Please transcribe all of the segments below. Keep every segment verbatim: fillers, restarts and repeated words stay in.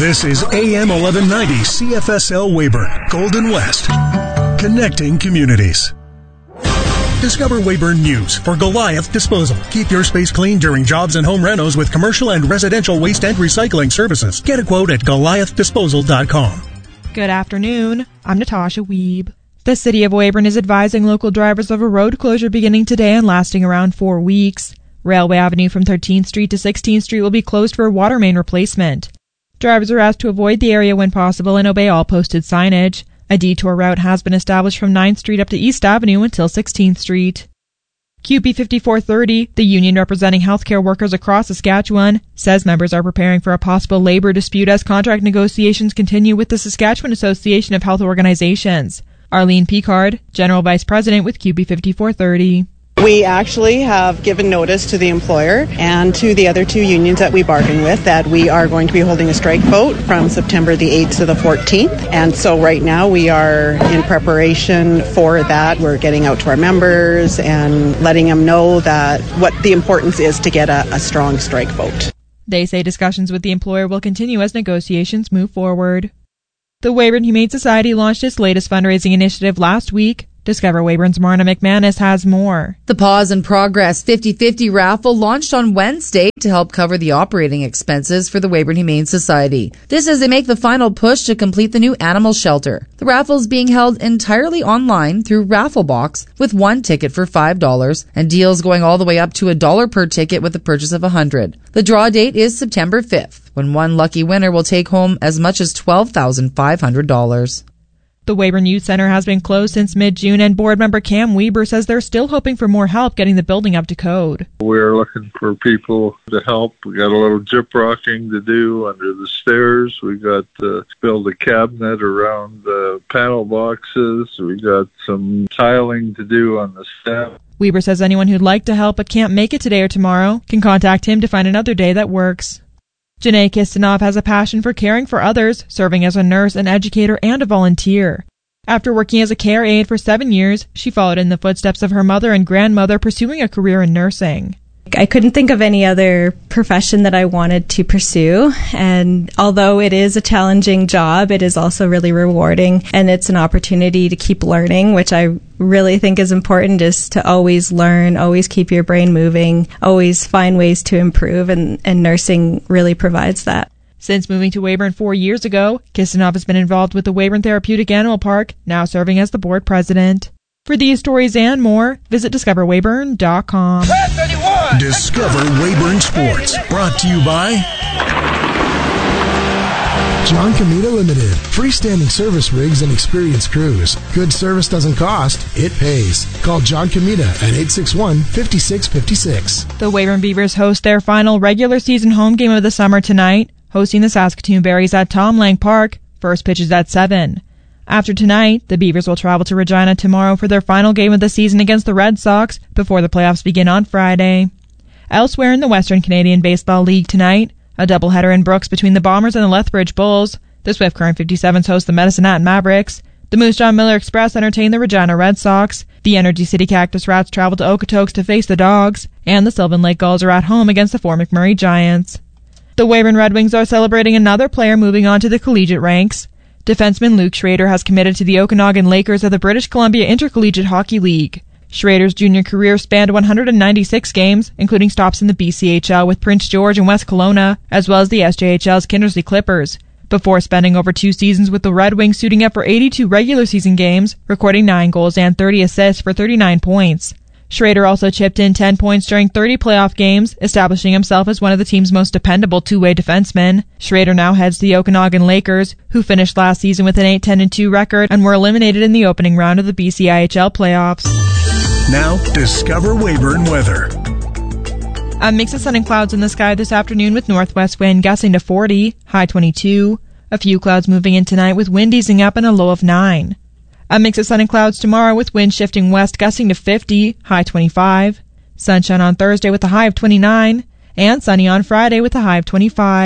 This is A M eleven ninety C F S L Weyburn, Golden West, connecting communities. Discover Weyburn News for Goliath Disposal. Keep your space clean during jobs and home renos with commercial and residential waste and recycling services. Get a quote at goliath disposal dot com. Good afternoon. I'm Natasha Wiebe. The City of Weyburn is advising local drivers of a road closure beginning today and lasting around four weeks. Railway Avenue from thirteenth Street to sixteenth Street will be closed for a water main replacement. Drivers are asked to avoid the area when possible and obey all posted signage. A detour route has been established from ninth Street up to East Avenue until sixteenth Street. Q P fifty-four thirty, the union representing healthcare workers across Saskatchewan, says members are preparing for a possible labor dispute as contract negotiations continue with the Saskatchewan Association of Health Organizations. Arlene Picard, General Vice President with Q P fifty-four thirty. We actually have given notice to the employer and to the other two unions that we bargain with that we are going to be holding a strike vote from September the eighth to the fourteenth. And so right now we are in preparation for that. We're getting out to our members and letting them know that what the importance is to get a, a strong strike vote. They say discussions with the employer will continue as negotiations move forward. The Weyburn Humane Society launched its latest fundraising initiative last week. Discover Weyburn's Marna McManus has more. The Paws in Progress fifty-fifty raffle launched on Wednesday to help cover the operating expenses for the Weyburn Humane Society. This as they make the final push to complete the new animal shelter. The raffle is being held entirely online through Rafflebox with one ticket for five dollars and deals going all the way up to a dollar per ticket with a purchase of one hundred dollars. The draw date is September fifth, when one lucky winner will take home as much as twelve thousand five hundred dollars. The Weyburn Youth Center has been closed since mid-June, and board member Cam Weber says they're still hoping for more help getting the building up to code. We're looking for people to help. We got a little gyprocking to do under the stairs. We got to build a cabinet around the panel boxes. We got some tiling to do on the staff. Weber says anyone who'd like to help but can't make it today or tomorrow can contact him to find another day that works. Janae Kistinov has a passion for caring for others, serving as a nurse, an educator, and a volunteer. After working as a care aide for seven years, she followed in the footsteps of her mother and grandmother, pursuing a career in nursing. I couldn't think of any other profession that I wanted to pursue, and although it is a challenging job, it is also really rewarding, and it's an opportunity to keep learning, which I really think is important, is to always learn, always keep your brain moving, always find ways to improve, and, and nursing really provides that. Since moving to Weyburn four years ago, Kistinov has been involved with the Weyburn Therapeutic Animal Park, now serving as the board president. For these stories and more, visit discover weyburn dot com. Discover Weyburn Sports, brought to you by John Comita Limited. Freestanding service rigs and experienced crews. Good service doesn't cost, it pays. Call John Comita at eight six one, five six five six. The Weyburn Beavers host their final regular season home game of the summer tonight, hosting the Saskatoon Berries at Tom Lang Park. First pitch is at seven. After tonight, the Beavers will travel to Regina tomorrow for their final game of the season against the Red Sox before the playoffs begin on Friday. Elsewhere in the Western Canadian Baseball League tonight, a doubleheader in Brooks between the Bombers and the Lethbridge Bulls. The Swift Current fifty-sevens host the Medicine Hat Mavericks. The Moose Jaw Miller Express entertain the Regina Red Sox. The Energy City Cactus Rats travel to Okotoks to face the Dogs. And the Sylvan Lake Gulls are at home against the Fort McMurray Giants. The Weyburn Red Wings are celebrating another player moving on to the collegiate ranks. Defenseman Luke Schrader has committed to the Okanagan Lakers of the British Columbia Intercollegiate Hockey League. Schrader's junior career spanned one hundred ninety-six games, including stops in the B C H L with Prince George and West Kelowna, as well as the S J H L's Kindersley Clippers, before spending over two seasons with the Red Wings, suiting up for eighty-two regular season games, recording nine goals and thirty assists for thirty-nine points. Schrader also chipped in ten points during thirty playoff games, establishing himself as one of the team's most dependable two-way defensemen. Schrader now heads the Okanagan Lakers, who finished last season with an eight ten two record and were eliminated in the opening round of the B C I H L playoffs. Now, discover Weyburn weather. A mix of sun and clouds in the sky this afternoon with northwest wind gusting to forty, high twenty-two. A few clouds moving in tonight with wind easing up and a low of nine. A mix of sun and clouds tomorrow with wind shifting west gusting to fifty, high twenty-five. Sunshine on Thursday with a high of twenty-nine. And sunny on Friday with a high of twenty-five.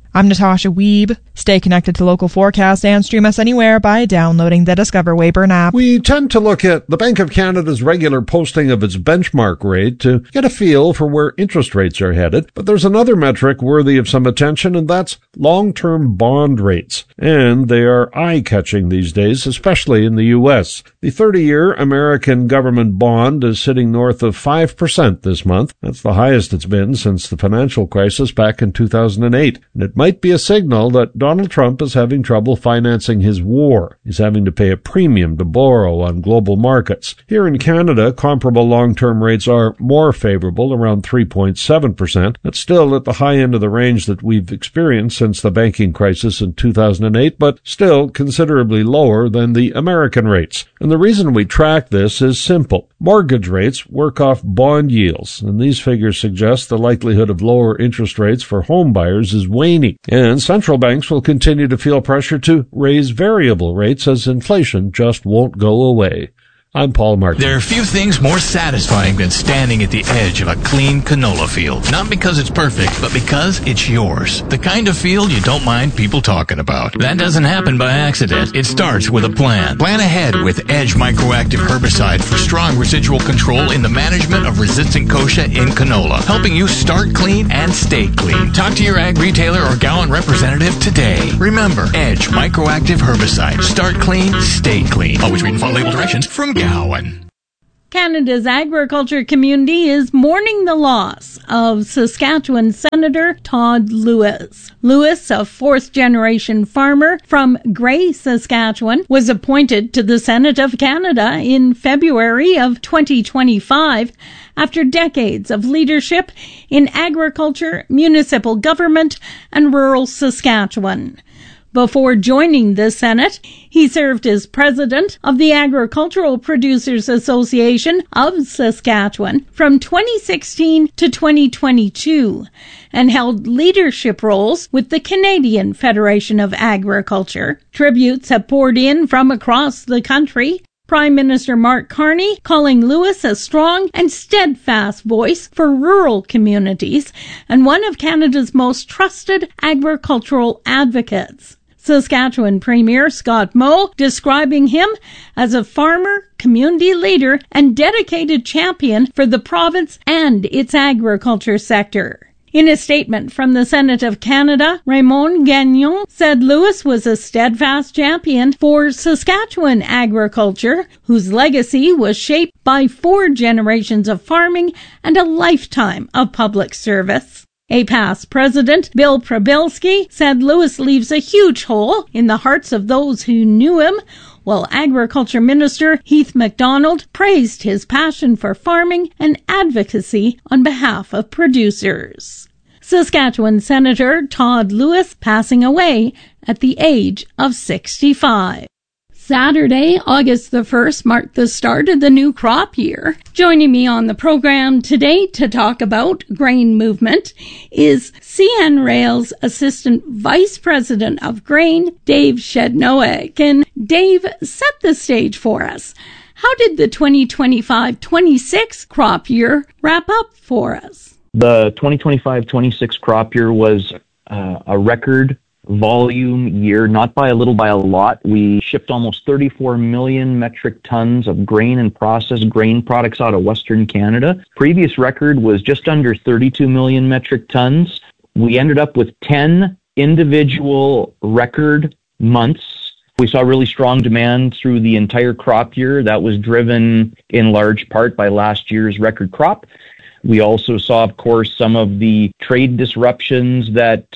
I'm Natasha Wiebe. Stay connected to local forecasts and stream us anywhere by downloading the Discover Weyburn app. We tend to look at the Bank of Canada's regular posting of its benchmark rate to get a feel for where interest rates are headed, but there's another metric worthy of some attention, and that's long-term bond rates. And they are eye-catching these days, especially in the U S. The thirty-year American government bond is sitting north of five percent this month. That's the highest it's been since the financial crisis back in two thousand eight. And it might be a signal that Donald Trump is having trouble financing his war. He's having to pay a premium to borrow on global markets. Here in Canada, comparable long-term rates are more favorable, around three point seven percent. That's still at the high end of the range that we've experienced since the banking crisis in two thousand eight, but still considerably lower than the American rates. And the reason we track this is simple. Mortgage rates work off bond yields, and these figures suggest the likelihood of lower interest rates for home buyers is waning. And central banks will continue to feel pressure to raise variable rates as inflation just won't go away. I'm Paul Martin. There are few things more satisfying than standing at the edge of a clean canola field. Not because it's perfect, but because it's yours. The kind of field you don't mind people talking about. That doesn't happen by accident. It starts with a plan. Plan ahead with Edge Microactive Herbicide for strong residual control in the management of resistant kochia in canola, helping you start clean and stay clean. Talk to your ag retailer or Gowan representative today. Remember, Edge Microactive Herbicide. Start clean, stay clean. Always read and follow label directions from Gowan. Canada's agriculture community is mourning the loss of Saskatchewan Senator Todd Lewis. Lewis, a fourth-generation farmer from Gray, Saskatchewan, was appointed to the Senate of Canada in February of twenty twenty-five after decades of leadership in agriculture, municipal government, and rural Saskatchewan. Before joining the Senate, he served as president of the Agricultural Producers Association of Saskatchewan from twenty sixteen to twenty twenty-two and held leadership roles with the Canadian Federation of Agriculture. Tributes have poured in from across the country. Prime Minister Mark Carney calling Lewis a strong and steadfast voice for rural communities and one of Canada's most trusted agricultural advocates. Saskatchewan Premier Scott Moe describing him as a farmer, community leader, and dedicated champion for the province and its agriculture sector. In a statement from the Senate of Canada, Raymond Gagnon said Lewis was a steadfast champion for Saskatchewan agriculture, whose legacy was shaped by four generations of farming and a lifetime of public service. A past president, Bill Prabilski, said Lewis leaves a huge hole in the hearts of those who knew him, while Agriculture Minister Heath MacDonald praised his passion for farming and advocacy on behalf of producers. Saskatchewan Senator Todd Lewis passing away at the age of sixty-five. Saturday, August the first, marked the start of the new crop year. Joining me on the program today to talk about grain movement is C N Rail's Assistant Vice President of Grain, Dave Shednowick. And Dave, set the stage for us. How did the twenty twenty-five twenty-six crop year wrap up for us? The twenty twenty-five twenty-six crop year was uh, a record volume year, not by a little, by a lot. We shipped almost thirty-four million metric tons of grain and processed grain products out of Western Canada. Previous record was just under thirty-two million metric tons. We ended up with ten individual record months. We saw really strong demand through the entire crop year. That was driven in large part by last year's record crop. We also saw, of course, some of the trade disruptions that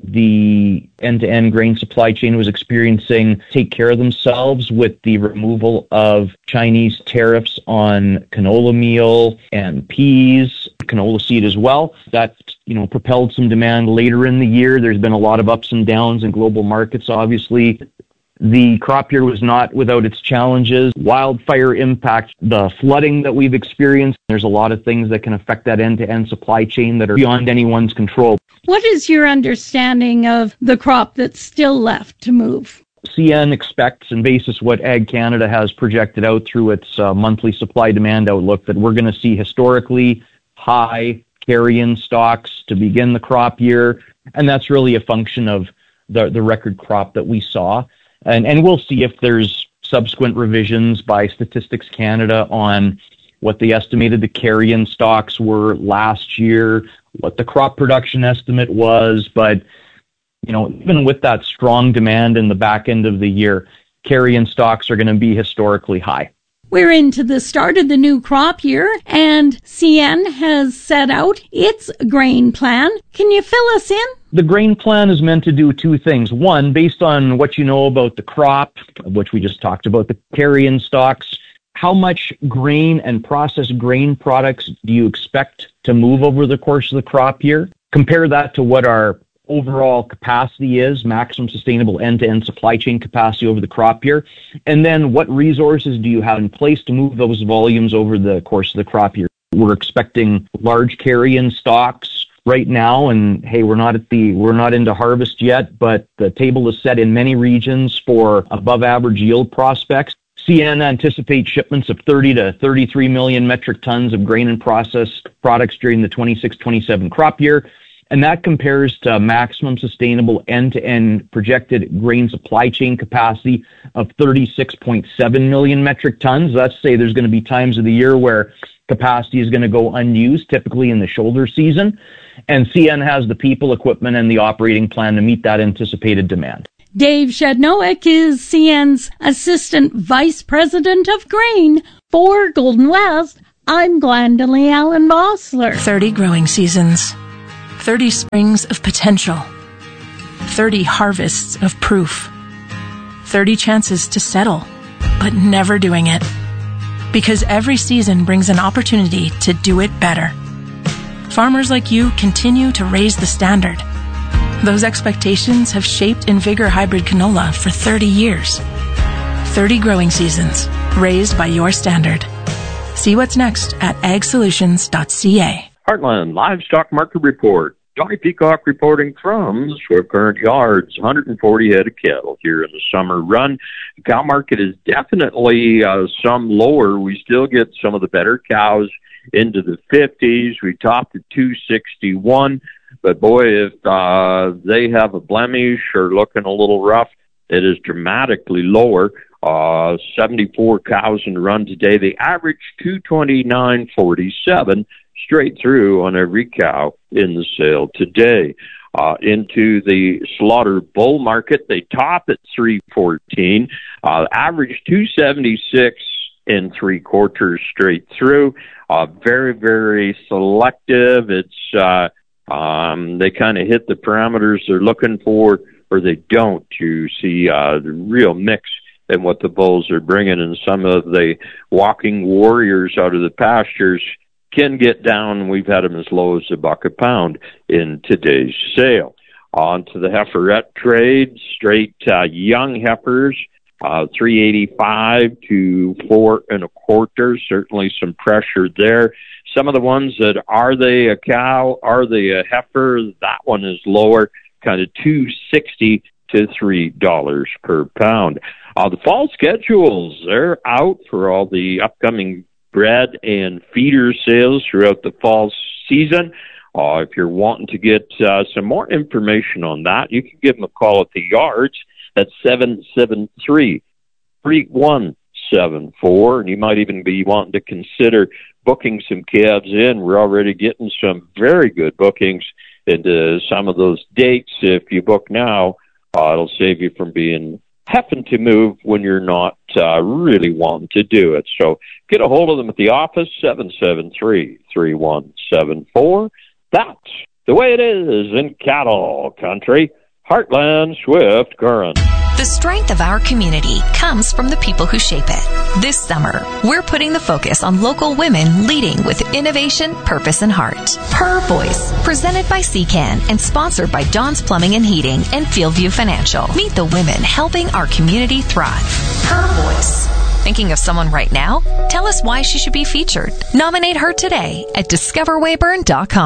the end-to-end grain supply chain was experiencing take care of themselves with the removal of Chinese tariffs on canola meal and peas, canola seed as well. That, you know, propelled some demand later in the year. There's been a lot of ups and downs in global markets, obviously. The crop year was not without its challenges. Wildfire impact, the flooding that we've experienced. There's a lot of things that can affect that end-to-end supply chain that are beyond anyone's control. What is your understanding of the crop that's still left to move? C N expects, and basis what Ag Canada has projected out through its uh, monthly supply-demand outlook, that we're going to see historically high carry-in stocks to begin the crop year. And that's really a function of the, the record crop that we saw. And, and we'll see if there's subsequent revisions by Statistics Canada on what they estimated the carrion stocks were last year, what the crop production estimate was. But, you know, even with that strong demand in the back end of the year, carrion stocks are going to be historically high. We're into the start of the new crop year, and C N has set out its grain plan. Can you fill us in? The grain plan is meant to do two things. One, based on what you know about the crop, which we just talked about, the carrion stocks, how much grain and processed grain products do you expect to move over the course of the crop year? Compare that to what our overall capacity is, maximum sustainable end-to-end supply chain capacity over the crop year. And then what resources do you have in place to move those volumes over the course of the crop year? We're expecting large carrion stocks right now, and hey, we're not at the we're not into harvest yet, but the table is set in many regions for above average yield prospects. C N anticipates shipments of thirty to thirty-three million metric tons of grain and processed products during the twenty-six twenty-seven crop year. And that compares to maximum sustainable end-to-end projected grain supply chain capacity of thirty-six point seven million metric tons. Let's say there's going to be times of the year where capacity is going to go unused, typically in the shoulder season. And C N has the people, equipment, and the operating plan to meet that anticipated demand. Dave Shednowick is C N's Assistant Vice President of Grain for Golden West. I'm Glendalee Allen Bossler. thirty growing seasons. thirty springs of potential, thirty harvests of proof, thirty chances to settle, but never doing it. Because every season brings an opportunity to do it better. Farmers like you continue to raise the standard. Those expectations have shaped InVigor Hybrid Canola for thirty years. thirty growing seasons, raised by your standard. See what's next at ag solutions dot c a. Heartland Livestock Market Report. Johnny Peacock reporting from Swift Current Yards. one hundred forty head of cattle here in the summer run. The cow market is definitely uh, some lower. We still get some of the better cows into the fifties. We topped at two sixty-one. But boy, if uh, they have a blemish or looking a little rough, it is dramatically lower. Uh, seventy-four cows in the run today. They average two twenty-nine forty-seven straight through on every cow in the sale today. Uh, into the slaughter bull market, they top at three fourteen, uh, average two seventy-six and three quarters straight through. Uh, very, very selective. It's, uh, um, they kind of hit the parameters they're looking for, or they don't. You see, uh, the real mix in what the bulls are bringing, and some of the walking warriors out of the pastures can get down. We've had them as low as a buck a pound in today's sale. On to the heiferette trade, straight uh, young heifers, uh, three eighty-five to four and a quarter. Certainly some pressure there. Some of the ones that are they a cow, are they a heifer? That one is lower, kind of two sixty to three dollars per pound. Uh, the fall schedules, they're out for all the upcoming bred and feeder sales throughout the fall season. Uh, if you're wanting to get uh, some more information on that, you can give them a call at the yards at seven seven three, three one seven four. And you might even be wanting to consider booking some calves in. We're already getting some very good bookings into some of those dates. If you book now, uh, it'll save you from being having to move when you're not uh, really wanting to do it. So get a hold of them at the office, seven seven three, three one seven four. That's the way it is in cattle country. Heartland Swift Current. The strength of our community comes from the people who shape it. This summer, we're putting the focus on local women leading with innovation, purpose, and heart. Her Voice, presented by C C A N and sponsored by Don's Plumbing and Heating and Fieldview Financial. Meet the women helping our community thrive. Her Voice. Thinking of someone right now? Tell us why she should be featured. Nominate her today at discover weyburn dot com.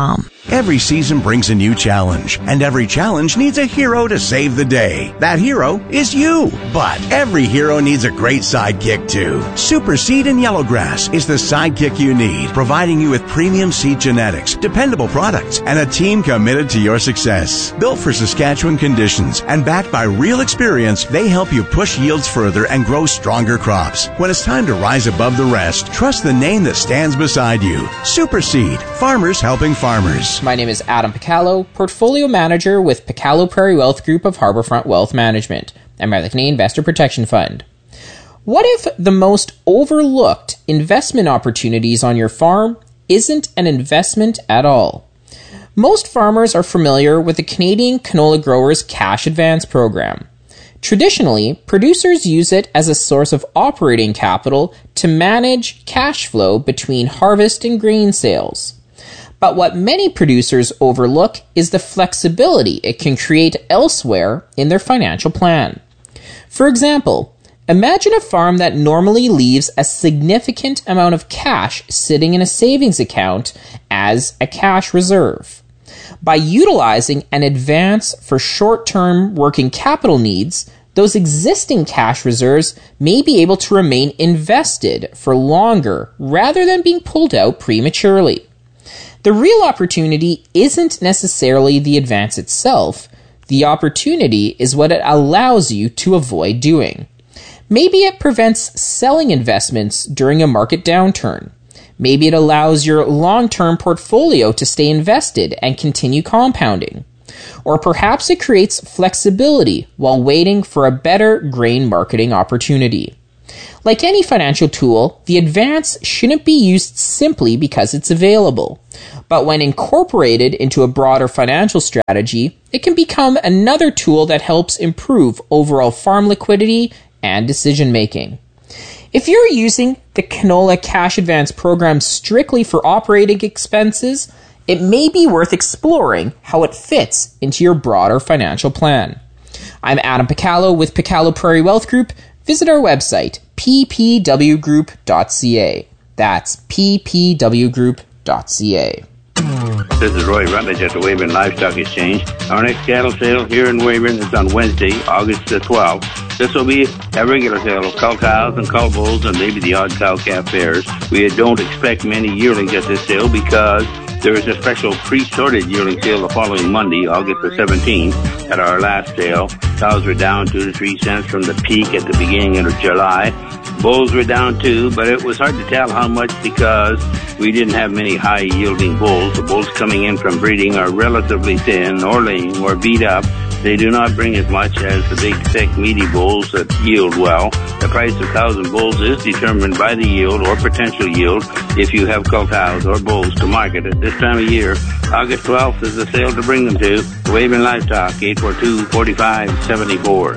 Every season brings a new challenge, and every challenge needs a hero to save the day. That hero is you. But every hero needs a great sidekick too. Super Seed and Yellowgrass is the sidekick you need, providing you with premium seed genetics, dependable products, and a team committed to your success. Built for Saskatchewan conditions and backed by real experience, they help you push yields further and grow stronger crops. When it's time to rise above the rest, trust the name that stands beside you. Super Seed, farmers helping farmers. My name is Adam Picallo, Portfolio Manager with Picallo Prairie Wealth Group of Harbourfront Wealth Management, American Investor Protection Fund. What if the most overlooked investment opportunities on your farm isn't an investment at all? Most farmers are familiar with the Canadian Canola Growers Cash Advance Program. Traditionally, producers use it as a source of operating capital to manage cash flow between harvest and grain sales. But what many producers overlook is the flexibility it can create elsewhere in their financial plan. For example, imagine a farm that normally leaves a significant amount of cash sitting in a savings account as a cash reserve. By utilizing an advance for short-term working capital needs, those existing cash reserves may be able to remain invested for longer rather than being pulled out prematurely. The real opportunity isn't necessarily the advance itself. The opportunity is what it allows you to avoid doing. Maybe it prevents selling investments during a market downturn. Maybe it allows your long-term portfolio to stay invested and continue compounding. Or perhaps it creates flexibility while waiting for a better grain marketing opportunity. Like any financial tool, the advance shouldn't be used simply because it's available. But when incorporated into a broader financial strategy, it can become another tool that helps improve overall farm liquidity and decision making. If you're using the Canola Cash Advance program strictly for operating expenses, it may be worth exploring how it fits into your broader financial plan. I'm Adam Picallo with Picallo Prairie Wealth Group. Visit our website, p p w group dot c a. That's p p w group dot c a. This is Roy Rutledge at the Weyburn Livestock Exchange. Our next cattle sale here in Weyburn is on Wednesday, August the twelfth. This will be a regular sale of cull cows and cull bulls and maybe the odd cow-calf pairs. We don't expect many yearlings at this sale because there is a special pre-sorted yearling sale the following Monday, August the seventeenth, at our last sale. Cows were down two to three cents from the peak at the beginning of July. Bulls were down too, but it was hard to tell how much because we didn't have many high-yielding bulls. The bulls coming in from breeding are relatively thin or lean or beat up. They do not bring as much as the big, thick, meaty bulls that yield well. The price of cows and bulls is determined by the yield or potential yield if you have cull cows or bulls to market at this time of year. August twelfth is the sale to bring them to. Weyburn Livestock, eight four two, four five seven four.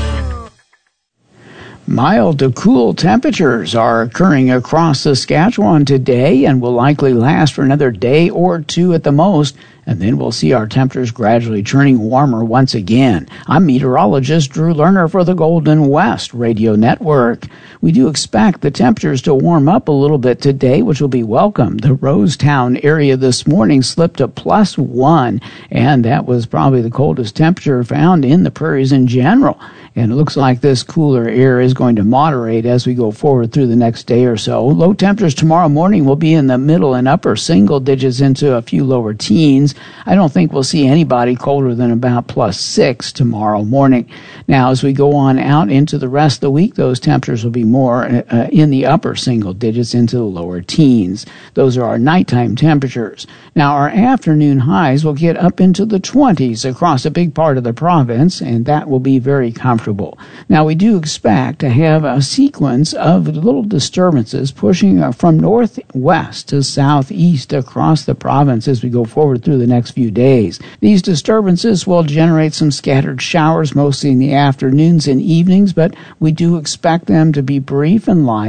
Mild to cool temperatures are occurring across Saskatchewan today and will likely last for another day or two at the most, and then we'll see our temperatures gradually turning warmer once again. I'm meteorologist Drew Lerner for the Golden West Radio Network. We do expect the temperatures to warm up a little bit today, which will be welcome. The Rosetown area this morning slipped to plus one, and that was probably the coldest temperature found in the prairies in general. And it looks like this cooler air is going to moderate as we go forward through the next day or so. Low temperatures tomorrow morning will be in the middle and upper single digits into a few lower teens. I don't think we'll see anybody colder than about plus six tomorrow morning. Now, as we go on out into the rest of the week, those temperatures will be more uh, in the upper single digits into the lower teens. Those are our nighttime temperatures. Now, our afternoon highs will get up into the twenties across a big part of the province, and that will be very comfortable. Now, we do expect to have a sequence of little disturbances pushing from northwest to southeast across the province as we go forward through the next few days. These disturbances will generate some scattered showers, mostly in the afternoons and evenings, but we do expect them to be brief and light.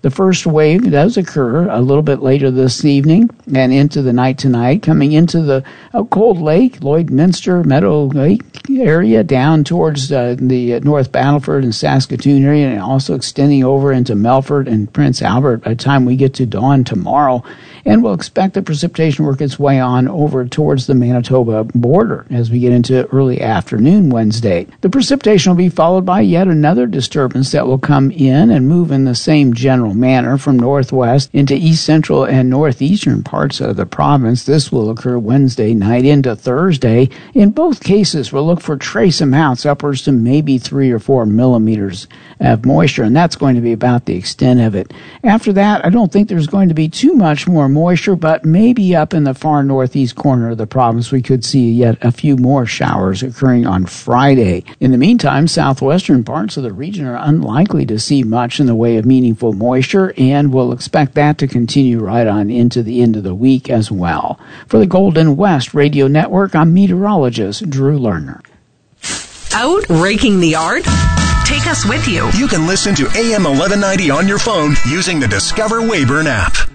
The first wave does occur a little bit later this evening and into the night tonight, coming into the uh, Cold Lake, Lloydminster, Meadow Lake area, down towards uh, the North Battleford and Saskatoon area, and also extending over into Melfort and Prince Albert by the time we get to dawn tomorrow. And we'll expect the precipitation work its way on over towards the Manitoba border as we get into early afternoon Wednesday. The precipitation will be followed by yet another disturbance that will come in and move in the same general manner from northwest into east central and northeastern parts of the province. This will occur Wednesday night into Thursday. In both cases, we'll look for trace amounts upwards to maybe three or four millimeters of moisture, and that's going to be about the extent of it. After that, I don't think there's going to be too much more moisture, but maybe up in the far northeast corner of the province, we could see yet a few more showers occurring on Friday. In the meantime, southwestern parts of the region are unlikely to see much in the way of meaningful moisture, and we'll expect that to continue right on into the end of the week as well. For the Golden West Radio Network, I'm meteorologist Drew Lerner. Out raking the yard? Take us with you. You can listen to A M eleven ninety on your phone using the Discover Weyburn app.